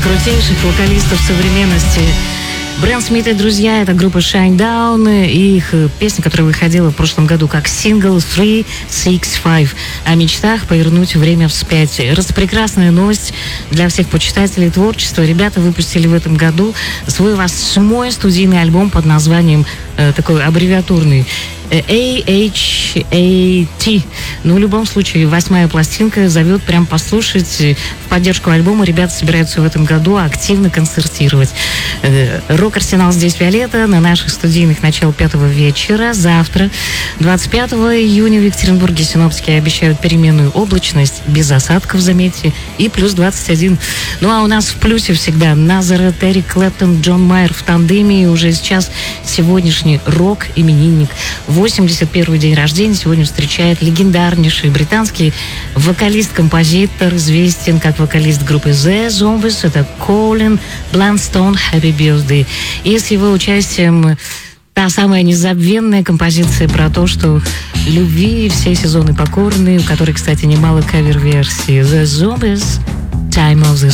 крутейших вокалистов современности. Брэнд Смит и друзья — это группа Shinedown, и их песня, которая выходила в прошлом году как сингл 365, о мечтах повернуть время вспять. Распрекрасная новость для всех почитателей творчества. Ребята выпустили в этом году свой 8-й студийный альбом под названием, такой аббревиатурный, AHAT. Но в любом случае 8-я пластинка зовет прям послушать. В поддержку альбома ребята собираются в этом году активно концертировать. Рок-арсенал здесь Виолетта на наших студийных начало 5-го вечера. Завтра, 25 июня, в Екатеринбурге синоптики обещают переменную облачность, без осадков, заметьте, и плюс 21. Ну а у нас в плюсе всегда Назарет, Эрик Клэптон, Джон Майер в тандеме. И уже сейчас сегодняшний рок-именинник. 81-й день рождения сегодня встречает легендарнейший британский вокалист-композитор, известен как вокалист группы The Zombies. Это Колин Бланстон. Happy Birthday. И с его участием та самая незабвенная композиция про то, что любви все сезоны покорны, у которой, кстати, немало кавер-версий. The Zombies, Time of the